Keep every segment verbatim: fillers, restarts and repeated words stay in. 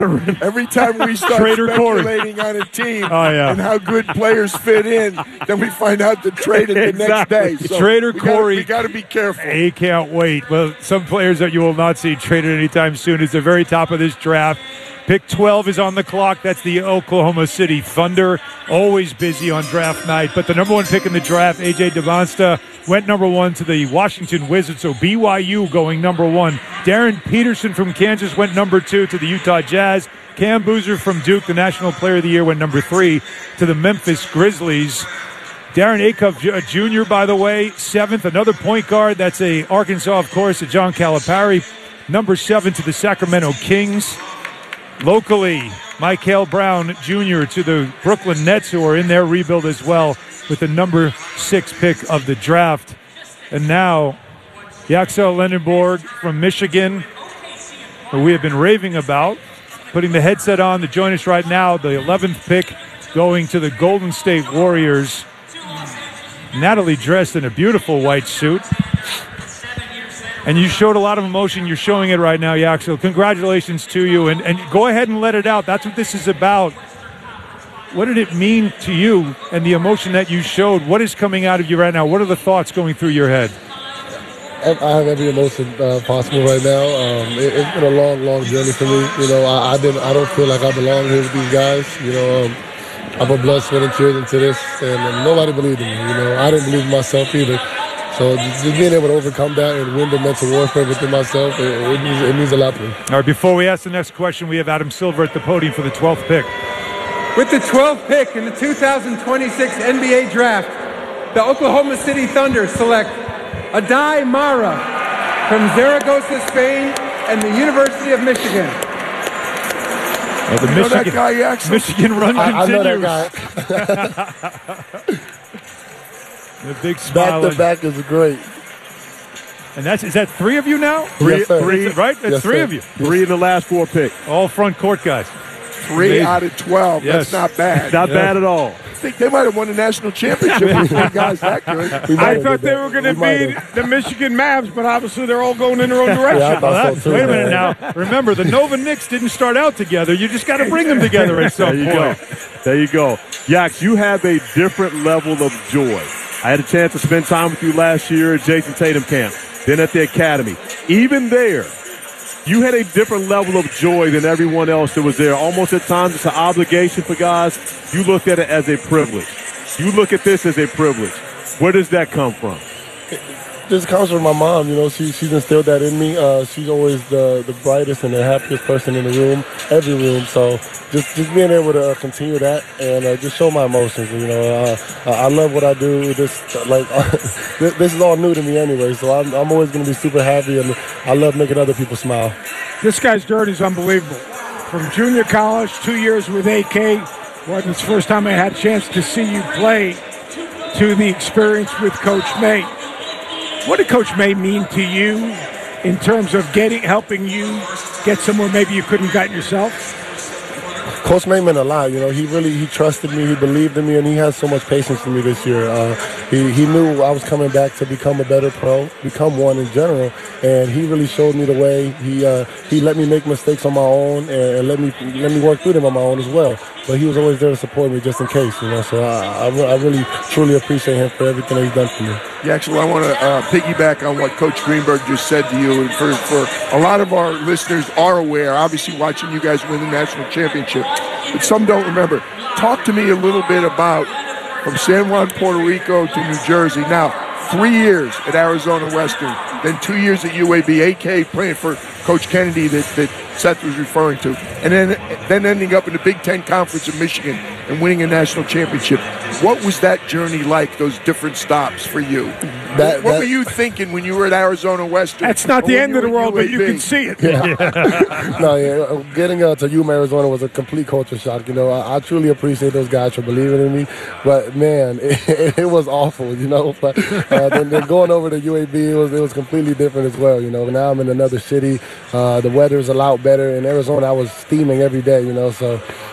Every time we start Trader speculating Corey. on a team oh, yeah. and how good players fit in, then we find out the trade it the exactly. next day. So Trader we Corey. Gotta, we got to be careful. He can't wait. Well, some players that you will not see traded anytime soon is the very top of this draft. Pick twelve is on the clock. That's the Oklahoma City Thunder. Always busy on draft night. But the number one pick in the draft, A J Devonsta, went number one to the Washington Wizards. So B Y U going number one. Darren Peterson from Kansas went number two to the Utah Jazz. Cam Boozer from Duke, the National Player of the Year, went number three to the Memphis Grizzlies. Darren Acuff Junior, by the way, seventh. Another point guard. That's a Arkansas, of course, a John Calipari. Number seven to the Sacramento Kings. Locally, Michael Brown Junior to the Brooklyn Nets, who are in their rebuild as well, with the number six pick of the draft. And now, Yaxel Lendenborg from Michigan, who we have been raving about, putting the headset on to join us right now. The eleventh pick going to the Golden State Warriors. Natalie dressed in a beautiful white suit. And you showed a lot of emotion. You're showing it right now, Yaxel. Congratulations to you. And, and go ahead and let it out. That's what this is about. What did it mean to you and the emotion that you showed? What is coming out of you right now? What are the thoughts going through your head? I have every emotion uh, possible right now. Um, it, it's been a long, long journey for me. You know, I, I didn't. I don't feel like I belong here with these guys. You know, um, I put blood, sweat, and tears into this, and um, nobody believed in me. You know, I didn't believe in myself either. So just being able to overcome that and win the mental warfare within myself, it, it, means, it means a lot to me. All right, before we ask the next question, we have Adam Silver at the podium for the twelfth pick. With the twelfth pick in the two thousand twenty-six N B A Draft, the Oklahoma City Thunder select Adai Mara from Zaragoza, Spain, and the University of Michigan. Well, the you Michigan, know that guy, Yaxel? Michigan run I, continues. I know that guy. The big smile. Back to back is great. And that's is that three of you now? Three, yes, three right? That's yes, three sir. of you. Three in the last four picks. All front court guys. Three Amazing. out of twelve. Yes. That's not bad. Not Yeah. bad at all. I think they might have won the national championship with three guys that good. I thought they were going to be the Michigan Mavs, but obviously they're all going in their own direction. Yeah, I thought Well, so too, wait a minute man. now. Remember, the Nova Knicks didn't start out together. You just got to bring them together at some There you point. go. There you go. Yax, you have a different level of joy. I had a chance to spend time with you last year at Jason Tatum camp, then at the academy. Even there, you had a different level of joy than everyone else that was there. Almost at times it's an obligation for guys. You looked at it as a privilege. You look at this as a privilege. Where does that come from? This comes from my mom. You know, she she's instilled that in me. Uh, she's always the the brightest and the happiest person in the room, every room. So just just being able to continue that and uh, just show my emotions. You know, uh, I love what I do. This like this, this is all new to me anyway. So I'm I'm always going to be super happy, and I love making other people smile. This guy's journey is unbelievable. From junior college, two years with A K, wasn't the first time I had a chance to see you play, to the experience with Coach May. What did Coach May mean to you in terms of getting, helping you get somewhere maybe you couldn't have gotten yourself? Coach May meant a lot. You know, he really he trusted me, he believed in me, and he has so much patience for me this year. Uh, he he knew I was coming back to become a better pro, become one in general, and he really showed me the way. He uh, he let me make mistakes on my own and, and let me let me work through them on my own as well. But he was always there to support me just in case, you know. So I, I, I really truly appreciate him for everything that he's done for me. Yeah, actually, I want to uh, piggyback on what Coach Greenberg just said to you. And for, for a lot of our listeners are aware, obviously watching you guys win the national championship, but some don't remember. Talk to me a little bit about from San Juan, Puerto Rico to New Jersey. Now, three years at Arizona Western, then two years at U A B, A K playing for Coach Kennedy that, that Seth was referring to, and then then ending up in the Big Ten Conference of Michigan and winning a national championship. What was that journey like, those different stops for you? That, what that, were you thinking when you were at Arizona Western? That's not the end of the world, but you U A B? can see it. Yeah. no, yeah, getting uh, to Yuma, Arizona was a complete culture shock. You know, I, I truly appreciate those guys for believing in me. But man, it, it was awful. You know, but uh, then, then going over to U A B, it was it was completely different as well. You know, now I'm in another city. Uh, the weather's a lot better. In Arizona, I was steaming every day. You know, so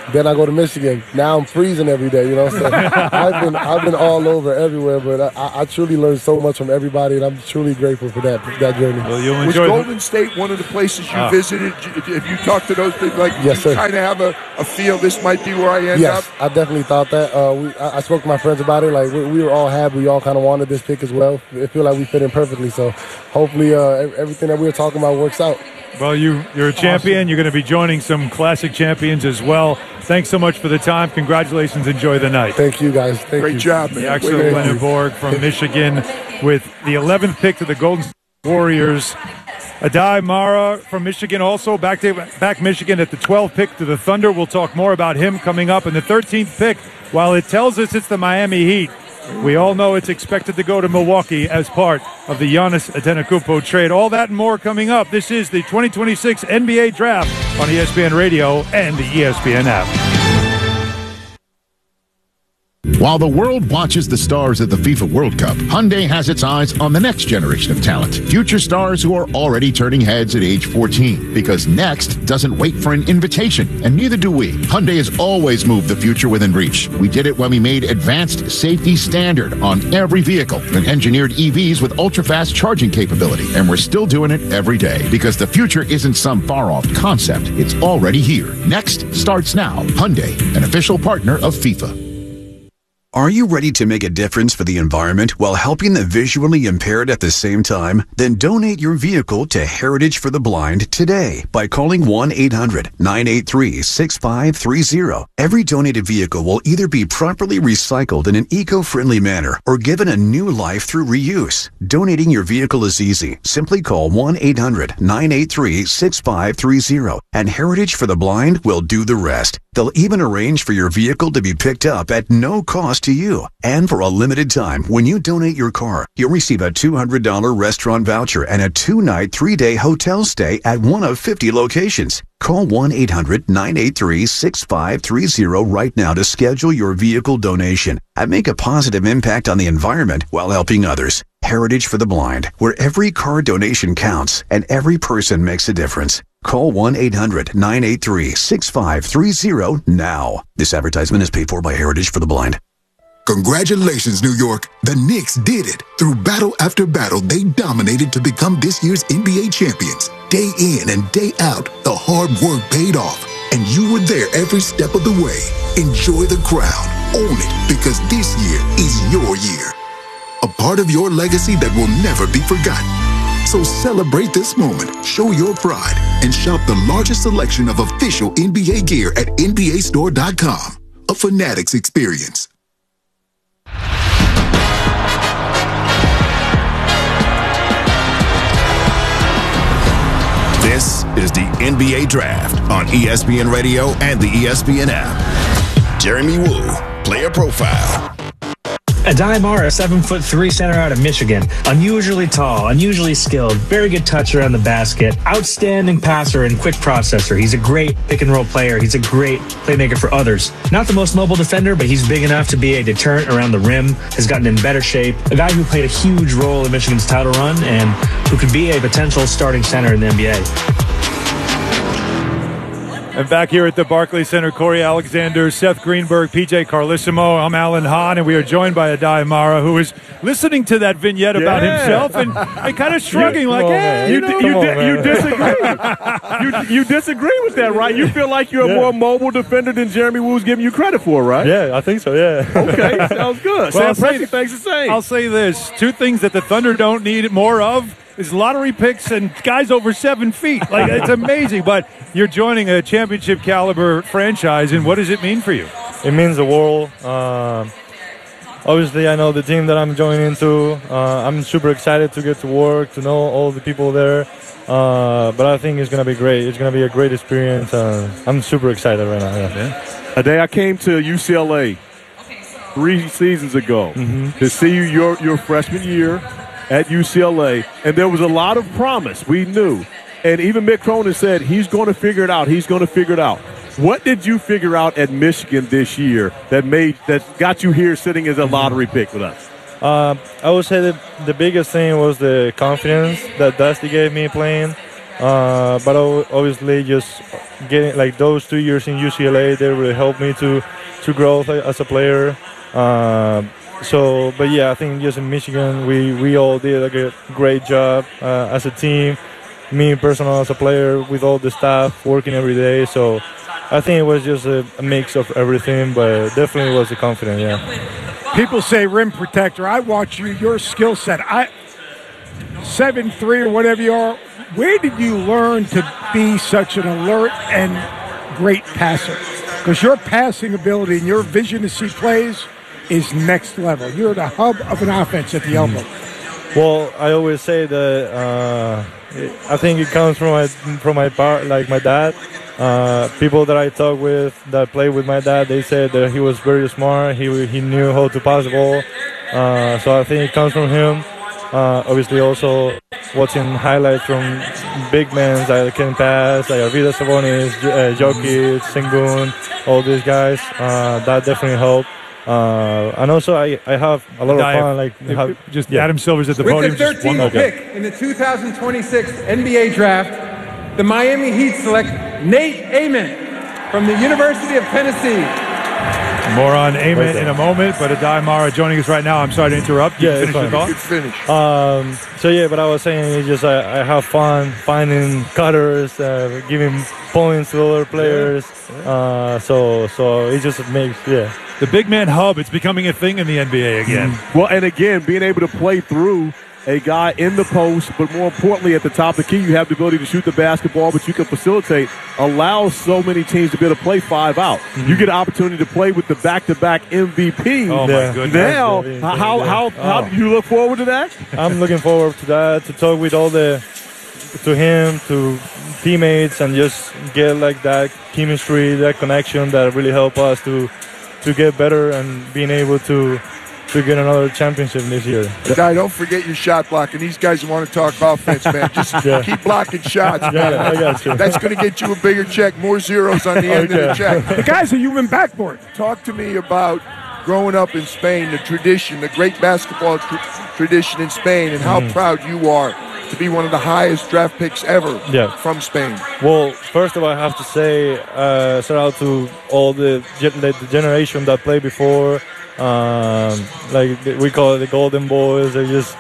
Then I go to Michigan. Now I'm freezing every day, you know. So I've been I've been all over everywhere, but I, I truly learned so much from everybody, and I'm truly grateful for that that journey. Well, you'll Was enjoy Golden State one of the places you Ah. visited? If you talk to those people, like Yes, you sir. kind of have a, a feel this might be where I end Yes, up? I definitely thought that. Uh, we, I, I spoke to my friends about it. Like we, we were all happy. We all kind of wanted this pick as well. It feel like we fit in perfectly. So hopefully, uh, ev- everything that we were talking about works out. Well, you, you're a champion. You're going to be joining some classic champions as well. Thanks so much for the time. Congratulations. Enjoy the night. Thank you, guys. Thank Great you. job, man. Yaxel Way to- Leonard Borg from Michigan with the eleventh pick to the Golden State Warriors. Adai Mara from Michigan also back to back Michigan at the twelfth pick to the Thunder. We'll talk more about him coming up. And the thirteenth pick, while it tells us it's the Miami Heat, we all know it's expected to go to Milwaukee as part of the Giannis Antetokounmpo trade. All that and more coming up. This is the twenty twenty-six N B A Draft on E S P N Radio and the E S P N app. While the world watches the stars at the FIFA World Cup, Hyundai has its eyes on the next generation of talent. Future stars who are already turning heads at age fourteen. Because next doesn't wait for an invitation, and neither do we. Hyundai has always moved the future within reach. We did it when we made advanced safety standard on every vehicle and engineered E Vs with ultra-fast charging capability. And we're still doing it every day. Because the future isn't some far-off concept. It's already here. Next starts now. Hyundai, an official partner of FIFA. Are you ready to make a difference for the environment while helping the visually impaired at the same time? Then donate your vehicle to Heritage for the Blind today by calling one eight hundred nine eight three six five three zero. Every donated vehicle will either be properly recycled in an eco-friendly manner or given a new life through reuse. Donating your vehicle is easy. Simply call one eight hundred nine eight three six five three zero and Heritage for the Blind will do the rest. They'll even arrange for your vehicle to be picked up at no cost to you. And for a limited time, when you donate your car, you'll receive a two hundred dollars restaurant voucher and a two-night, three-day hotel stay at one of fifty locations. Call one eight hundred nine eight three six five three zero right now to schedule your vehicle donation and make a positive impact on the environment while helping others. Heritage for the Blind, where every car donation counts and every person makes a difference. Call one eight hundred nine eight three six five three zero now. This advertisement is paid for by Heritage for the Blind. Congratulations, New York. The Knicks did it. Through battle after battle, they dominated to become this year's N B A champions. Day in and day out, the hard work paid off, and you were there every step of the way. Enjoy the crown. Own it, because this year is your year. A part of your legacy that will never be forgotten. So celebrate this moment, show your pride, and shop the largest selection of official N B A gear at N B A store dot com. A Fanatics experience. This is the N B A Draft on E S P N Radio and the E S P N app. Jeremy Woo, player profile. Adai Mara, seven foot three center out of Michigan. Unusually tall, unusually skilled, very good touch around the basket, outstanding passer and quick processor. He's a great pick and roll player. He's a great playmaker for others. Not the most mobile defender, but he's big enough to be a deterrent around the rim, has gotten in better shape. A guy who played a huge role in Michigan's title run and who could be a potential starting center in the N B A. And back here at the Barclays Center, Corey Alexander, Seth Greenberg, P J Carlissimo. I'm Alan Hahn, and we are joined by Adai Mara, who is listening to that vignette yeah. about himself and, and kind of shrugging you, like, hey, you, you, you, know. you, di- you disagree. you, you disagree with that, right? You feel like you're yeah. a more mobile defender than Jeremy Woo's giving you credit for, right? Yeah, I think so, yeah. Okay, sounds good. Well, Sam Presti thinks the same. I'll say this. Two things that the Thunder don't need more of is lottery picks and guys over seven feet. Like, it's amazing. But you're joining a championship caliber franchise, and what does it mean for you? It means the world. Uh, obviously, I know the team that I'm joining into. Uh, I'm super excited to get to work, to know all the people there. Uh, but I think it's going to be great. It's going to be a great experience. Uh, I'm super excited right now. Yeah. Yeah. A day I came to U C L A three seasons ago mm-hmm. to see you your, your freshman year at U C L A, and there was a lot of promise. We knew. And even Mick Cronin said he's going to figure it out. He's going to figure it out. What did you figure out at Michigan this year that made that got you here sitting as a lottery pick with us? Uh, I would say that the biggest thing was the confidence that Dusty gave me playing. Uh, but obviously just getting like those two years in U C L A, they really helped me to to grow as a player. Uh, so, but yeah, I think just in Michigan, we, we all did like a great job uh, as a team. Me personally as a player with all the staff working every day. So I think it was just a, a mix of everything, but definitely was the confidence, yeah. People say rim protector. I watch you, your skill set. I seven three or whatever you are. Where did you learn to be such an alert and great passer? Because your passing ability and your vision to see plays is next level. You're the hub of an offense at the elbow. Well, I always say that uh, I think it comes from my from my part, like my dad. Uh, people that I talk with that play with my dad, they said that he was very smart. He he knew how to pass the ball. Uh, so I think it comes from him. Uh, obviously, also watching highlights from big men that can pass, like Arvydas Sabonis, uh, Jokic, Sengun, all these guys. Uh, that definitely helped. Uh, and also, I, I have a lot of fun. Like have, just yeah. Adam Silver's at the With podium. the thirteenth pick in the two thousand twenty-six N B A Draft, the Miami Heat select Nate Ament from the University of Tennessee. More on Ament in a moment, but Adai Mara joining us right now. I'm sorry to interrupt. You yeah, finish your thought? Good finish. Um, so yeah, but I was saying, it's just I, I have fun finding cutters, uh, giving points to other players. Uh, so so it just makes yeah. The big man hub, it's becoming a thing in the N B A again. Mm-hmm. Well, and again, being able to play through a guy in the post, but more importantly, at the top of the key, you have the ability to shoot the basketball, but you can facilitate, allows so many teams to be able to play five out. Mm-hmm. You get an opportunity to play with the back-to-back M V P. Oh, my goodness. Now, how, how, how oh. do you look forward to that? I'm looking forward to that, to talk with all the, to him, to teammates, and just get like that chemistry, that connection that really help us to to get better and being able to to get another championship this year. Guy, don't forget your shot blocking. These guys want to talk offense, man. Just yeah. keep blocking shots. Yeah, I got you. That's going to get you a bigger check, more zeros on the end okay. of the check. The guy's a human backboard. Talk to me about growing up in Spain, the tradition, the great basketball tr- tradition in Spain, and how mm. proud you are to be one of the highest draft picks ever yeah. from Spain. Well, first of all, I have to say, uh, shout out to all the, the generation that played before. Um, like we call it the Golden Boys. They just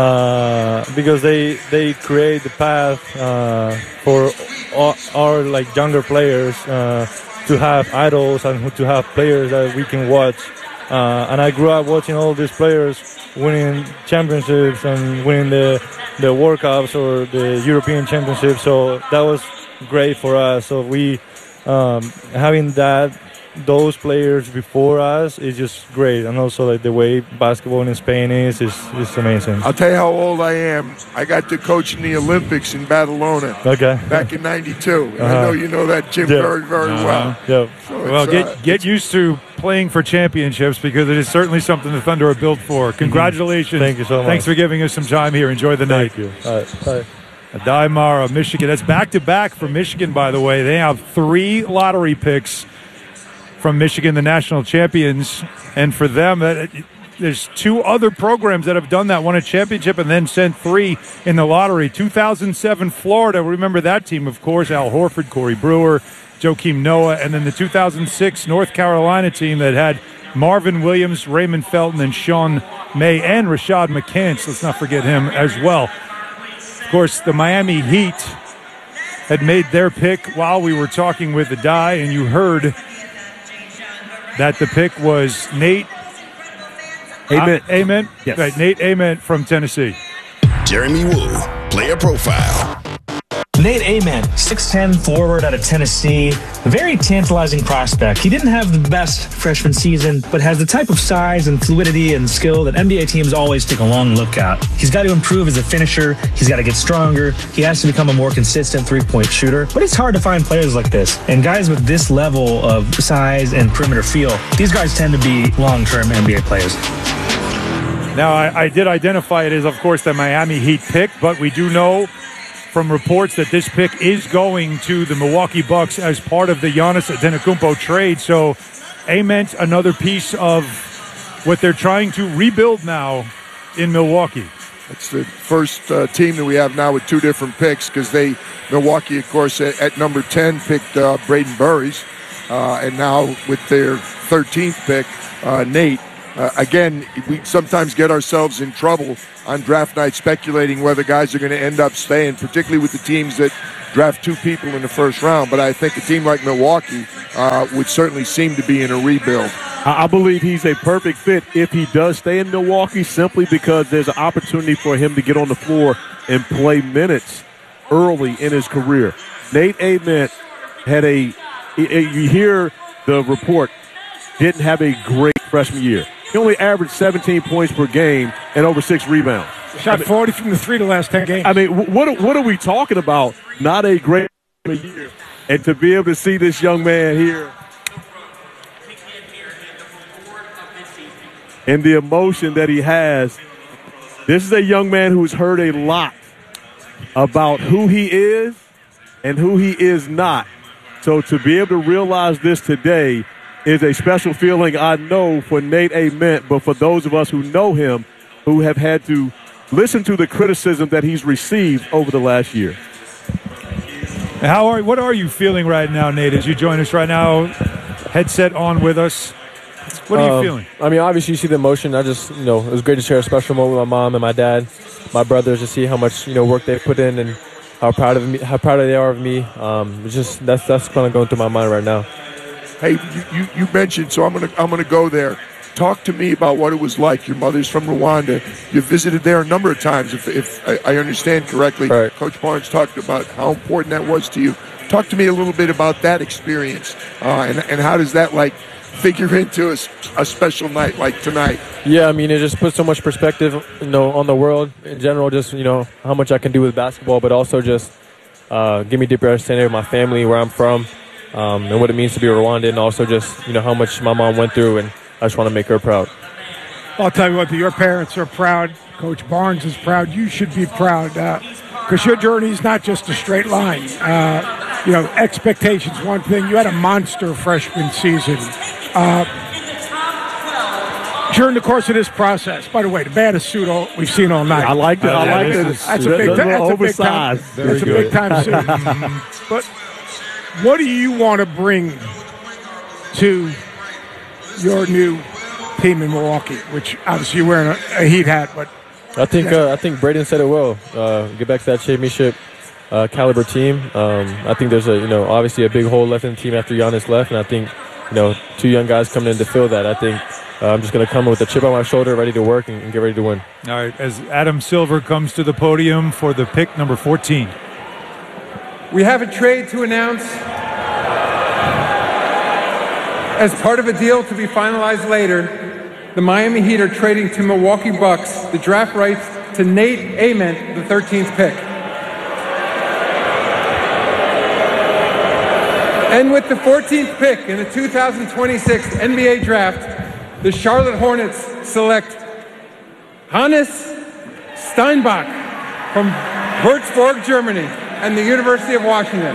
uh, because they they create the path uh, for our, our like younger players uh, to have idols and to have players that we can watch. Uh, and I grew up watching all these players winning championships and winning the the World Cups or the European Championships. So that was great for us. So we um, having that. Those players before us is just great, and also like the way basketball in Spain is is, is amazing. I'll tell you how old I am. I got to coach in the Olympics in Badalona. Okay. Back in ninety-two. And uh-huh. I know you know that gym yeah. very, very uh-huh. well. Yeah. So well, get uh, get used to playing for championships because it is certainly something the Thunder are built for. Congratulations. Thank you so much. Thanks for giving us some time here. Enjoy the night. Thank you. All right. Bye. Adai Mara, Michigan. That's back-to-back for Michigan, by the way. They have three lottery picks from Michigan, the national champions. And for them, that there's two other programs that have done that, won a championship and then sent three in the lottery. two thousand seven Florida, remember that team, of course, Al Horford, Corey Brewer, Joakim Noah, and then the two thousand six North Carolina team that had Marvin Williams, Raymond Felton, and Sean May, and Rashad McCants. Let's not forget him as well. Of course, the Miami Heat had made their pick while we were talking with Adai, and you heard that the pick was Nate Ament. Uh, Ament. Yes. Right, Nate Ament from Tennessee. Jeremy Woo, player profile. Nate Ament, six ten forward out of Tennessee. A very tantalizing prospect. He didn't have the best freshman season, but has the type of size and fluidity and skill that N B A teams always take a long look at. He's got to improve as a finisher. He's got to get stronger. He has to become a more consistent three-point shooter. But it's hard to find players like this. And guys with this level of size and perimeter feel, these guys tend to be long-term N B A players. Now, I, I did identify it as, of course, the Miami Heat pick, but we do know from reports that this pick is going to the Milwaukee Bucks as part of the Giannis Antetokounmpo trade. So, Ament, another piece of what they're trying to rebuild now in Milwaukee. It's the first uh, team that we have now with two different picks because they, Milwaukee, of course, at, at number ten picked uh, Braden Burries, uh, and now with their thirteenth pick, uh, Nate. Uh, again, we sometimes get ourselves in trouble on draft night speculating whether guys are going to end up staying, particularly with the teams that draft two people in the first round. But I think a team like Milwaukee uh, would certainly seem to be in a rebuild. I believe he's a perfect fit if he does stay in Milwaukee, simply because there's an opportunity for him to get on the floor and play minutes early in his career. Nate Ament had a, you hear the report, didn't have a great freshman year. He only averaged seventeen points per game and over six rebounds. Shot I mean, forty from the three the last ten games. I mean, what what are we talking about? Not a great year. And to be able to see this young man here and the emotion that he has, this is a young man who's heard a lot about who he is and who he is not. So to be able to realize this today is a special feeling, I know, for Nate Ament, but for those of us who know him, who have had to listen to the criticism that he's received over the last year. How are what are you feeling right now, Nate, as you join us right now, headset on with us? What are you um, feeling? I mean, obviously you see the emotion. I just, you know, it was great to share a special moment with my mom and my dad, my brothers, to see how much, you know, work they put in and how proud of me, how proud they are of me. Um, it's just that's that's kind of going through my mind right now. Hey, you, you, you mentioned, so I'm gonna I'm gonna go there. Talk to me about what it was like. Your mother's from Rwanda. You visited there a number of times, if, if I, I understand correctly. Right. Coach Barnes talked about how important that was to you. Talk to me a little bit about that experience, uh, and and how does that like figure into a, a special night like tonight? Yeah, I mean, it just puts so much perspective, you know, on the world in general. Just, you know, how much I can do with basketball, but also just uh, give me a deeper understanding of my family, where I'm from. Um, and what it means to be a Rwandan, and also just, you know, how much my mom went through, and I just want to make her proud. I'll tell you what, your parents are proud. Coach Barnes is proud. You should be proud because uh, your journey is not just a straight line. Uh, you know, expectations, one thing. You had a monster freshman season. Uh, during the course of this process, by the way, the baddest suit all, we've seen all night. I like it. I like it. That's a big time. That's a big time. That's a big time suit. But what do you want to bring to your new team in Milwaukee, which obviously you're wearing a, a Heat hat, but I think uh, I think Braden said it well. Uh, get back to that championship uh, caliber team. Um, I think there's a you know obviously a big hole left in the team after Giannis left, and I think you know two young guys coming in to fill that. I think uh, I'm just going to come with a chip on my shoulder, ready to work and, and get ready to win. All right, as Adam Silver comes to the podium for the pick number fourteen. We have a trade to announce. As part of a deal to be finalized later, the Miami Heat are trading to Milwaukee Bucks the draft rights to Nate Ament, the thirteenth pick. And with the fourteenth pick in the two thousand twenty-six N B A Draft, the Charlotte Hornets select Hannes Steinbach from Würzburg, Germany, and the University of Washington.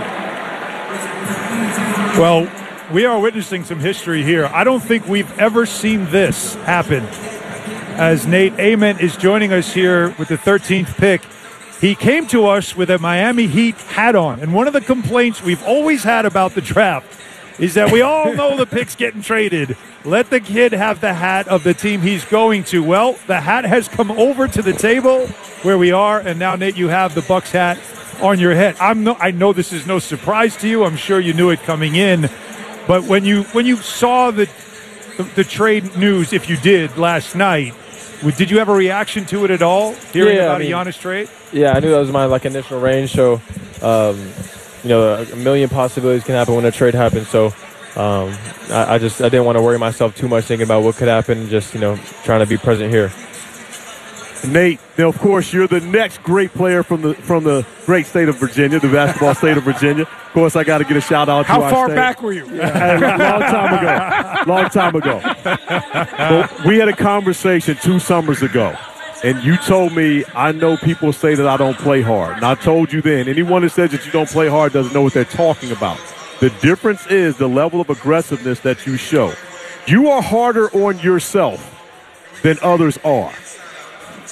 Well, we are witnessing some history here. I don't think we've ever seen this happen. As Nate Ament is joining us here with the thirteenth pick, he came to us with a Miami Heat hat on. And one of the complaints we've always had about the draft is that we all know the pick's getting traded. Let the kid have the hat of the team he's going to. Well, the hat has come over to the table where we are, and now, Nate, you have the Bucks hat on your head. I'm no, I know this is no surprise to you. I'm sure you knew it coming in. But when you when you saw the, the the trade news, if you did last night, did you have a reaction to it at all? Hearing yeah, about I mean, a Giannis trade? Yeah, I knew that was my like initial range. So, um, you know, a, a million possibilities can happen when a trade happens. So, um, I, I just I didn't want to worry myself too much thinking about what could happen. Just you know, trying to be present here. Nate, now of course you're the next great player from the from the great state of Virginia, the basketball state of Virginia. Of course, I got to get a shout out to How our far state. back were you? Long time ago. Long time ago. But we had a conversation two summers ago, and you told me, I know people say that I don't play hard. And I told you then, anyone that says that you don't play hard doesn't know what they're talking about. The difference is the level of aggressiveness that you show. You are harder on yourself than others are.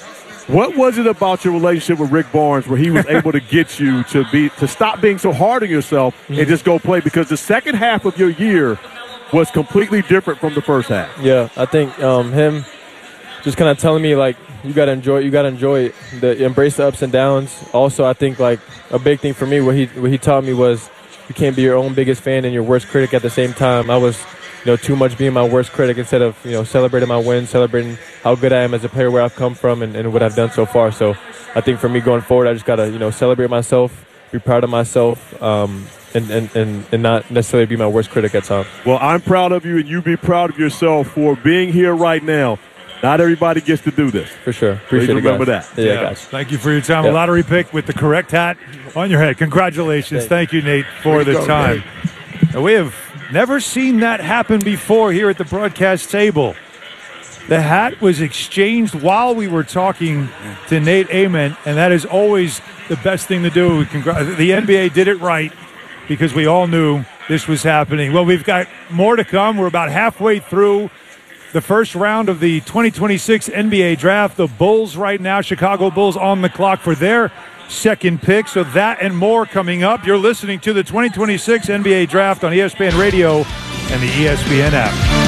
What was it about your relationship with Rick Barnes where he was able to get you to be to stop being so hard on yourself mm-hmm. and just go play? Because the second half of your year was completely different from the first half. Yeah, I think um, him just kind of telling me, like, you got to enjoy it, you got to enjoy it, the, embrace the ups and downs. Also, I think, like, a big thing for me, what he, what he taught me was you can't be your own biggest fan and your worst critic at the same time. I was, you know, too much being my worst critic instead of, you know, celebrating my wins, celebrating how good I am as a player, where I've come from, and, and what I've done so far. So I think for me going forward, I just got to, you know, celebrate myself, be proud of myself, um, and, and, and, and not necessarily be my worst critic at times. Well, I'm proud of you, and you be proud of yourself for being here right now. Not everybody gets to do this. For sure. Appreciate Please it, remember guys. that. Yeah, yeah. guys. Thank you for your time. Yeah. A lottery pick with the correct hat on your head. Congratulations. Thank, Thank you, Nate, for the go, time. Nate. We have never seen that happen before here at the broadcast table. The hat was exchanged while we were talking to Nate Ament, and that is always the best thing to do. Congr- the N B A did it right because we all knew this was happening. Well, we've got more to come. We're about halfway through the first round of the twenty twenty-six N B A draft. The Bulls right now, Chicago Bulls on the clock for their second pick. So that and more coming up. You're listening to the twenty twenty-six N B A draft on E S P N Radio and the E S P N app.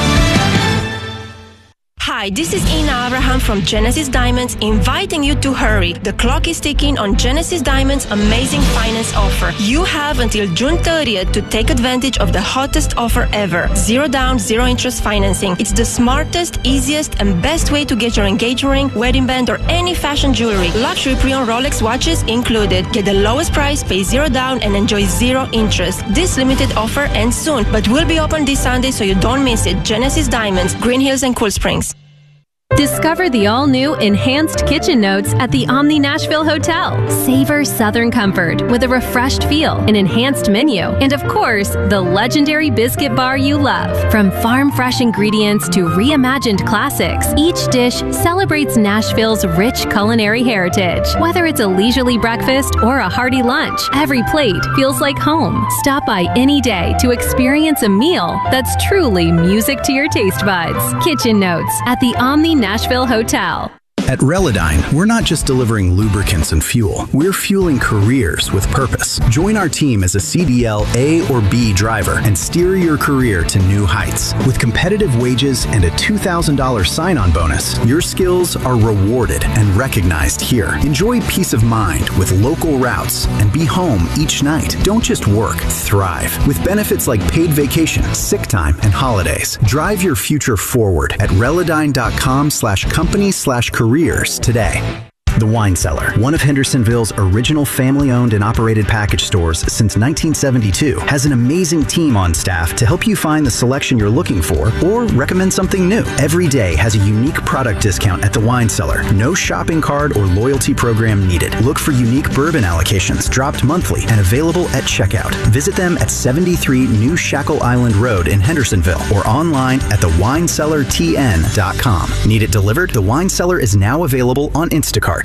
Hi, this is Ina Abraham from Genesis Diamonds, inviting you to hurry. The clock is ticking on Genesis Diamonds' amazing finance offer. You have until June thirtieth to take advantage of the hottest offer ever. Zero down, zero interest financing. It's the smartest, easiest, and best way to get your engagement ring, wedding band, or any fashion jewelry. Luxury pre-owned Rolex watches included. Get the lowest price, pay zero down, and enjoy zero interest. This limited offer ends soon, but will be open this Sunday, so you don't miss it. Genesis Diamonds, Green Hills and Cool Springs. Discover the all-new Enhanced Kitchen Notes at the Omni Nashville Hotel. Savor Southern comfort with a refreshed feel, an enhanced menu, and of course, the legendary biscuit bar you love. From farm-fresh ingredients to reimagined classics, each dish celebrates Nashville's rich culinary heritage. Whether it's a leisurely breakfast or a hearty lunch, every plate feels like home. Stop by any day to experience a meal that's truly music to your taste buds. Kitchen Notes at the Omni Nashville Hotel. At Relodyne, we're not just delivering lubricants and fuel. We're fueling careers with purpose. Join our team as a C D L A or B driver and steer your career to new heights. With competitive wages and a two thousand dollars sign-on bonus, your skills are rewarded and recognized here. Enjoy peace of mind with local routes and be home each night. Don't just work, thrive. With benefits like paid vacation, sick time, and holidays. Drive your future forward at Relodyne.com slash company slash career today. The Wine Cellar, one of Hendersonville's original family-owned and operated package stores since nineteen seventy-two, has an amazing team on staff to help you find the selection you're looking for or recommend something new. Every day has a unique product discount at The Wine Cellar. No shopping card or loyalty program needed. Look for unique bourbon allocations dropped monthly and available at checkout. Visit them at seventy-three New Shackle Island Road in Hendersonville or online at the wine cellar t n dot com. Need it delivered? The Wine Cellar is now available on Instacart.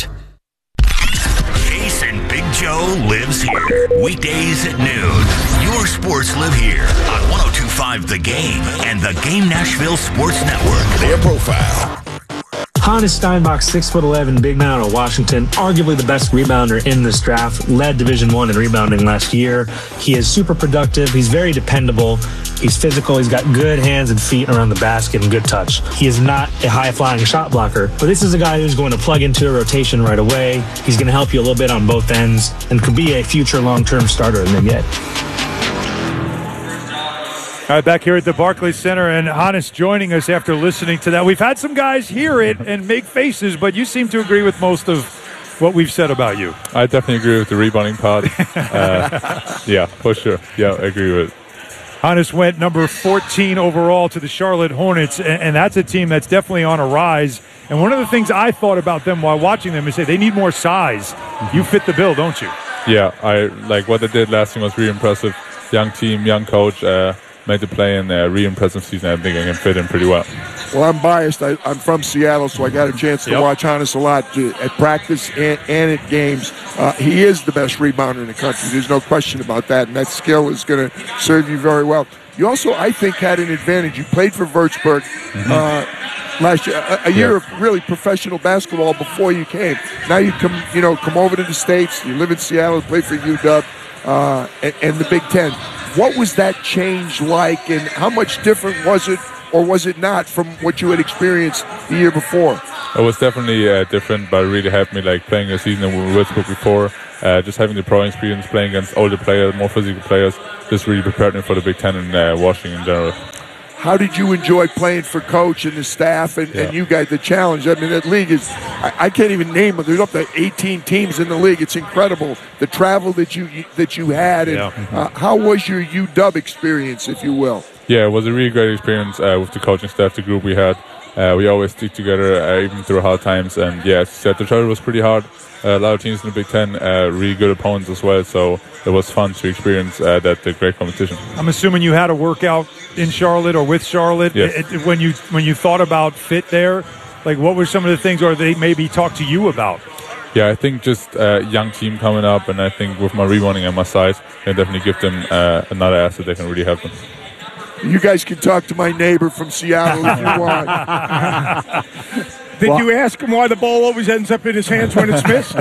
Jason Big Joe lives here. Weekdays at noon. Your sports live here on one oh two point five The Game and the Game Nashville Sports Network. Their profile. Hannes Steinbach, six foot eleven, big man out of Washington, arguably the best rebounder in this draft, led Division One in rebounding last year. He is super productive. He's very dependable. He's physical. He's got good hands and feet around the basket and good touch. He is not a high-flying shot blocker, but this is a guy who's going to plug into a rotation right away. He's going to help you a little bit on both ends and could be a future long-term starter in the N B A. All right, back here at the Barclays Center, and Hannes joining us after listening to that. We've had some guys hear it and make faces, but you seem to agree with most of what we've said about you. I definitely agree with the rebounding part. uh, yeah, for sure. Yeah, I agree with it. Hannes went number fourteen overall to the Charlotte Hornets, and, and that's a team that's definitely on a rise. And one of the things I thought about them while watching them is say they need more size. Mm-hmm. You fit the bill, don't you? Yeah, I like what they did last year was really impressive. Young team, young coach. Uh, made the play in a really impressive season. I think I can fit in pretty well. Well, I'm biased. I, I'm from Seattle, so I got a chance to yep. watch Hannes a lot uh, at practice and, and at games. Uh, he is the best rebounder in the country. There's no question about that, and that skill is going to serve you very well. You also, I think, had an advantage. You played for Würzburg. Mm-hmm. Uh, last year, a, a year yeah. of really professional basketball before you came. Now you come, you know, come over to the States. You live in Seattle, play for U W uh, and, and the Big Ten. What was that change like, and how much different was it, or was it not, from what you had experienced the year before? It was definitely uh, different, but it really helped me, like playing a season in Würzburg before. Uh, just having the pro experience, playing against older players, more physical players, just really prepared me for the Big Ten and uh, Washington in general. How did you enjoy playing for Coach and the staff and, yeah. and you guys, the challenge? I mean, that league is, I, I can't even name it. There's up to eighteen teams in the league. It's incredible, the travel that you that you had. And yeah. uh, how was your U W experience, if you will? Yeah, it was a really great experience uh, with the coaching staff, the group we had. Uh, we always stick together, uh, even through hard times. And yeah, as you said, the travel was pretty hard. Uh, a lot of teams in the Big Ten, uh, really good opponents as well. So it was fun to experience uh, that uh, great competition. I'm assuming you had a workout in Charlotte or with Charlotte. Yes. It, it, when you when you thought about fit there, like what were some of the things, or they maybe talked to you about? Yeah, I think just a uh, young team coming up, and I think with my rebounding and my size, I can definitely give them uh, another asset that can really help them. You guys can talk to my neighbor from Seattle if you want. Did well, you ask him why the ball always ends up in his hands when it's missed?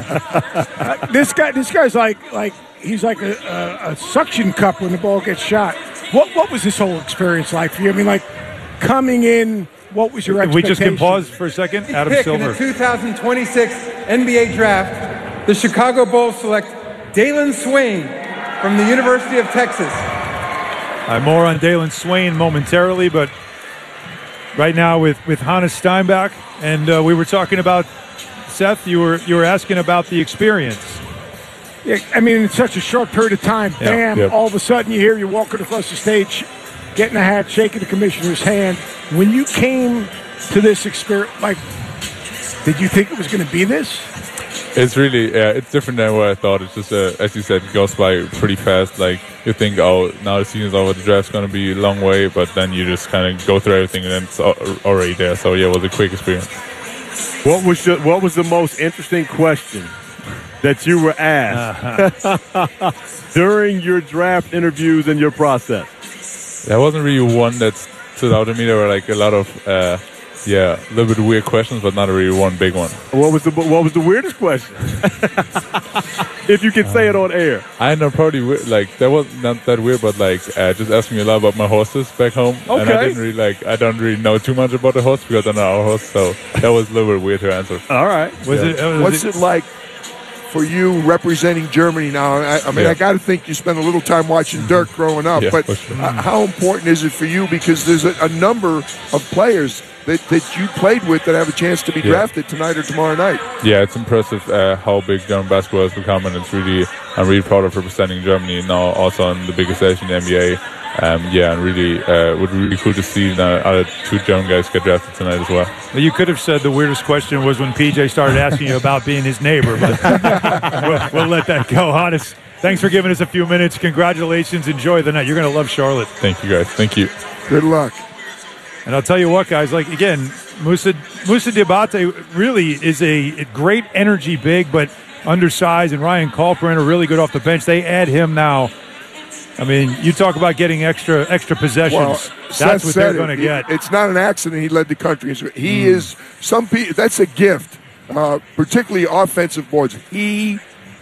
uh, this guy, this guy's like, like he's like a, a, a suction cup when the ball gets shot. What, what was this whole experience like for you? I mean, like coming in, what was your expectation? We just can pause for a second. Adam pick Silver. In the two thousand twenty-six N B A Draft, the Chicago Bulls select Dalen Swain from the University of Texas. Uh, more on Dalen Swain momentarily, but right now with, with Hannes Steinbach, and uh, we were talking about, Seth, you were you were asking about the experience. Yeah, I mean, in such a short period of time, yeah. bam, Yep. all of a sudden you hear you walking across the stage, getting a hat, shaking the commissioner's hand. When you came to this experience, like, did you think it was going to be this? It's really, yeah, it's different than what I thought. It's just, uh, as you said, it goes by pretty fast. Like, you think, oh, now the season's over, the draft's going to be a long way, but then you just kind of go through everything and then it's already there. So, yeah, it was a quick experience. What was your, what was the most interesting question that you were asked uh-huh. during your draft interviews and your process? There wasn't really one that stood out to me. There were, like, a lot of... Uh, Yeah, a little bit of weird questions, but not really one big one. What was the What was the weirdest question? If you can say it on air. I know, probably weird, like that was not that weird, but like uh, just asking me a lot about my horses back home, okay. and I didn't really like. I don't really know too much about the horse because I'm not our horse, so that was a little bit weird to answer. All right, was yeah. it? Was What's it, it like for you representing Germany now? I, I mean, yeah. I got to think you spent a little time watching Dirk growing up, yeah, but sure. uh, how important is it for you? Because there's a, a number of players that, that you played with that have a chance to be yeah. drafted tonight or tomorrow night. Yeah, it's impressive uh, how big German basketball has become, and it's really, I'm really proud of representing Germany now also on the biggest stage in the N B A. Um, yeah, and really, uh, it would be really cool to see the other two German guys get drafted tonight as well. Well, you could have said the weirdest question was when P J started asking you about being his neighbor, but we'll, we'll let that go. Hannes, thanks for giving us a few minutes. Congratulations. Enjoy the night. You're going to love Charlotte. Thank you, guys. Thank you. Good luck. And I'll tell you what, guys, like, again, Moussa, Moussa Diabate really is a great energy big, but undersized, and Ryan Kalperin are really good off the bench. They add him now. I mean, you talk about getting extra extra possessions. Well, that's Seth what they're it. going to get. It's not an accident he led the country. He mm. is some people. That's a gift, uh, particularly offensive boards. He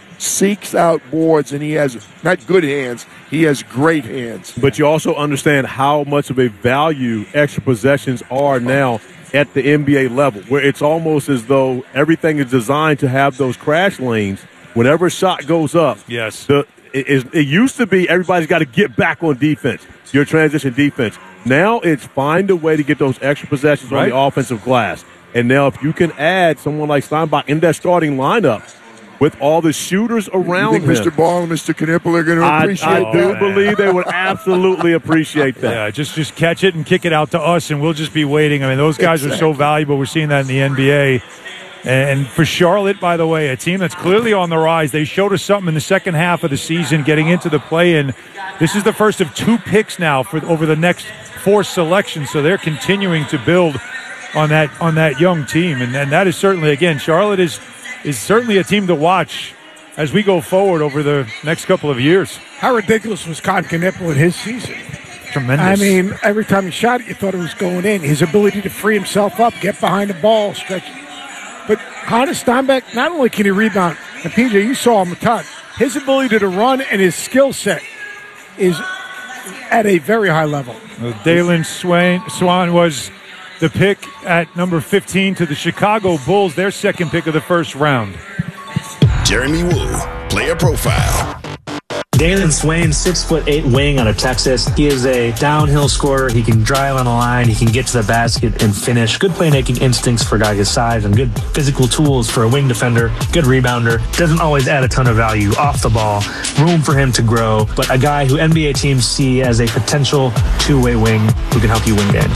seeks out boards, and he has not good hands. He has great hands. But you also understand how much of a value extra possessions are now at the N B A level, where it's almost as though everything is designed to have those crash lanes. Whenever a shot goes up, yes, the It, it used to be everybody's got to get back on defense, your transition defense. Now it's find a way to get those extra possessions right on the offensive glass. And now if you can add someone like Steinbach in that starting lineup with all the shooters around you think him. Mister Ball and Mister Knippel are going to appreciate I, I that? do believe they would absolutely appreciate that. Yeah, just, just catch it and kick it out to us, and we'll just be waiting. I mean, those guys exactly. are so valuable. We're seeing that in the N B A. And for Charlotte, by the way, a team that's clearly on the rise. They showed us something in the second half of the season, getting into the play-in. This is the first of two picks now for over the next four selections, so they're continuing to build on that on that young team. And, and that is certainly, again, Charlotte is is certainly a team to watch as we go forward over the next couple of years. How ridiculous was Con Knippel in his season? tremendous. I mean, every time he shot it, you thought it was going in. His ability to free himself up, get behind the ball, stretch. But Connor Steinbeck, not only can he rebound, and P J, you saw him a ton, his ability to run and his skill set is at a very high level. Well, Dalen Swain, Swan was the pick at number fifteen to the Chicago Bulls, their second pick of the first round. Jeremy Woo, player profile. Dalen Swain, six foot eight wing out of Texas. He is a downhill scorer. He can drive on the line. He can get to the basket and finish. Good playmaking instincts for a guy his size and good physical tools for a wing defender. Good rebounder. Doesn't always add a ton of value off the ball. Room for him to grow, but a guy who N B A teams see as a potential two-way wing who can help you win games.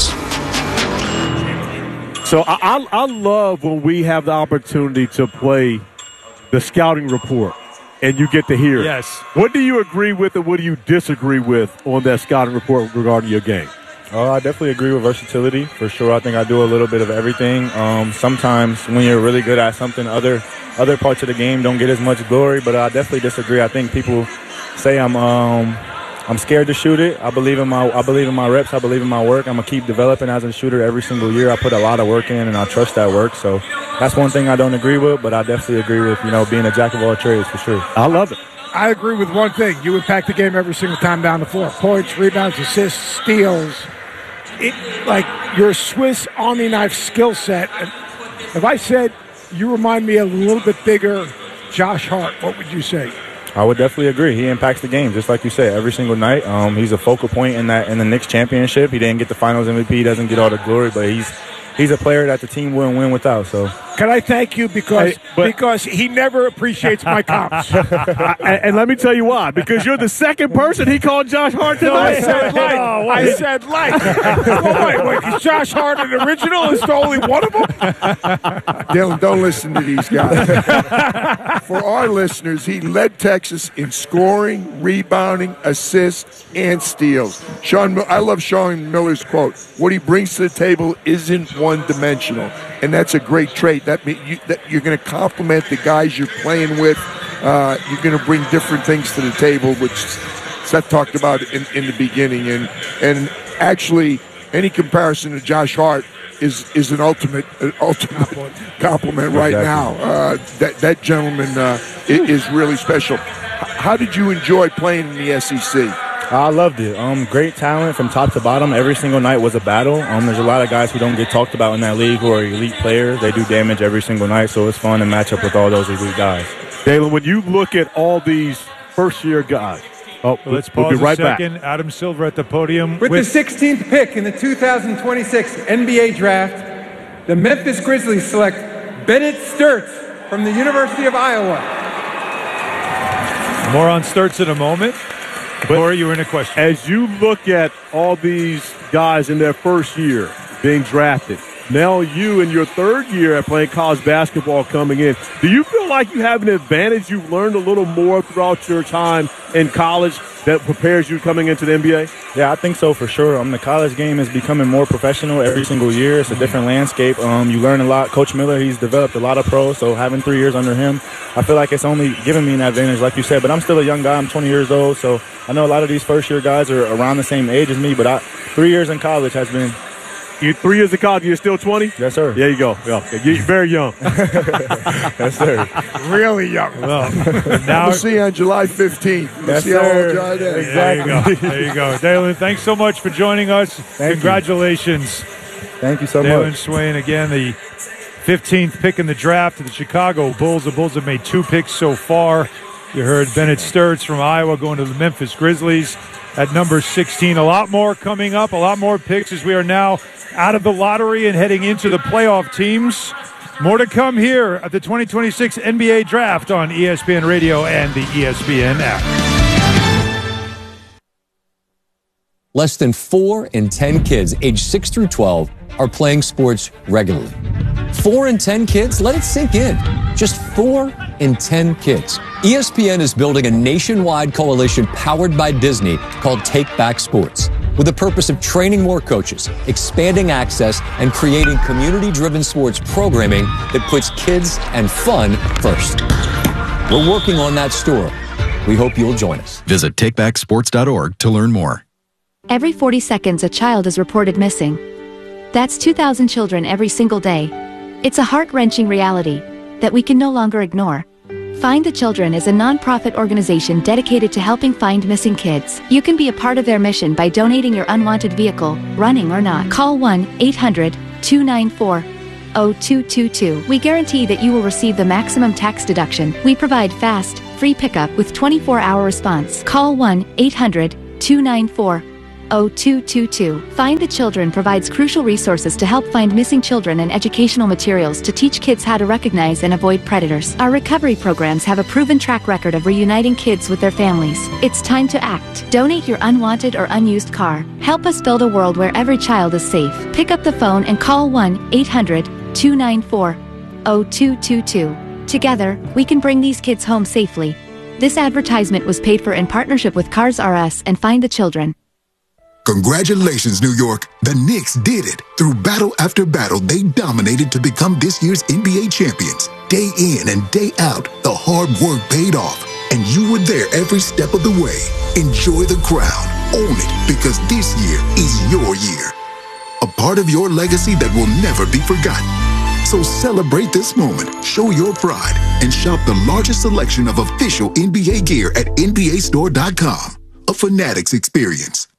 So I, I, I love when we have the opportunity to play the scouting report. And you get to hear it. Yes. What do you agree with and what do you disagree with on that scouting report regarding your game? Oh, I definitely agree with versatility, for sure. I think I do a little bit of everything. Um, sometimes when you're really good at something, other other parts of the game don't get as much glory, but I definitely disagree. I think people say I'm um, I'm scared to shoot it. I believe in my I believe in my reps. I believe in my work. I'm going to keep developing as a shooter every single year. I put a lot of work in, and I trust that work. So that's one thing I don't agree with, but I definitely agree with, you know, being a jack of all trades for sure. I love it. I agree with one thing. You impact the game every single time down the floor. Points, rebounds, assists, steals. It, like your Swiss Army knife skill set. And if I said you remind me a little bit bigger Josh Hart, what would you say? I would definitely agree. He impacts the game, just like you said, every single night. Um, he's a focal point in that in the Knicks championship. He didn't get the Finals M V P. He doesn't get all the glory, but he's he's a player that the team wouldn't win without. So, can I thank you because hey, but, because he never appreciates my comps. and, and let me tell you why. Because you're the second person he called Josh Hart tonight. No, I said like. Oh, I said like. well, wait, wait. Is Josh Hart an original? Is there only one of them? Dylan, don't listen to these guys. For our listeners, he led Texas in scoring, rebounding, assists, and steals. Sean, I love Sean Miller's quote: "What he brings to the table isn't one-dimensional," and that's a great trait. That, mean, you, that you're going to complement the guys you're playing with. Uh, you're going to bring different things to the table, which Seth talked about in, in the beginning. And and actually, any comparison to Josh Hart is is an ultimate an ultimate compliment right exactly. now. Uh, that that gentleman uh, is really special. How did you enjoy playing in the S E C? I loved it. Um, great talent from top to bottom. Every single night was a battle. Um, there's a lot of guys who don't get talked about in that league who are elite players. They do damage every single night, so it's fun to match up with all those elite guys. Dalen, when you look at all these first-year guys, oh, well, let's we'll pause be right a second. Back. Adam Silver at the podium. With, with the sixteenth pick in the two thousand twenty-six N B A Draft, the Memphis Grizzlies select Bennett Sturtz from the University of Iowa. More on Sturtz in a moment. Corey, you were in a question. As you look at all these guys in their first year being drafted, now you in your third year at playing college basketball coming in, do you feel like you have an advantage? You've learned a little more throughout your time in college that prepares you coming into the N B A? Yeah, I think so for sure. Um, the college game is becoming more professional every single year. It's a different landscape. Um, you learn a lot. Coach Miller, he's developed a lot of pros, so having three years under him, I feel like it's only given me an advantage, like you said. But I'm still a young guy. I'm twenty years old, so I know a lot of these first-year guys are around the same age as me, but I, three years in college has been – You three years of college, you're still twenty? Yes, sir. There you go. Yeah. You're very young. Yes, sir. Really young. Well, now we'll see you on July fifteenth. We'll yes, see sir. how old you are then. There Exactly. you go. There you go. Dalen, thanks so much for joining us. Thank Congratulations. You. Thank you so Dalen much. Swain, again, the fifteenth pick in the draft of the Chicago Bulls. The Bulls have made two picks so far. You heard Bennett Sturtz from Iowa going to the Memphis Grizzlies at number sixteen. A lot more coming up, a lot more picks as we are now out of the lottery and heading into the playoff teams. More to come here at the twenty twenty-six N B A Draft on E S P N Radio and the E S P N app. Less than four in ten kids aged six through twelve are playing sports regularly. Four in ten kids? Let it sink in. Just four in ten kids. E S P N is building a nationwide coalition powered by Disney called Take Back Sports, with the purpose of training more coaches, expanding access, and creating community-driven sports programming that puts kids and fun first. We're working on that story. We hope you'll join us. Visit take back sports dot org to learn more. Every forty seconds a child is reported missing. That's two thousand children every single day. It's a heart-wrenching reality that we can no longer ignore. Find the Children is a non-profit organization dedicated to helping find missing kids. You can be a part of their mission by donating your unwanted vehicle, running or not. Call one eight hundred two nine four zero two two two. We guarantee that you will receive the maximum tax deduction. We provide fast, free pickup with twenty-four hour response. Call one eight hundred two nine four zero two two two. Find the Children provides crucial resources to help find missing children and educational materials to teach kids how to recognize and avoid predators. Our recovery programs have a proven track record of reuniting kids with their families. It's time to act. Donate your unwanted or unused car. Help us build a world where every child is safe. Pick up the phone and call one eight hundred two nine four zero two two two. Together, we can bring these kids home safely. This advertisement was paid for in partnership with Cars R Us and Find the Children. Congratulations, New York. The Knicks did it. Through battle after battle, they dominated to become this year's N B A champions. Day in and day out, the hard work paid off, and you were there every step of the way. Enjoy the crown. Own it, because this year is your year. A part of your legacy that will never be forgotten. So celebrate this moment, show your pride, and shop the largest selection of official N B A gear at N B A store dot com. A Fanatics experience.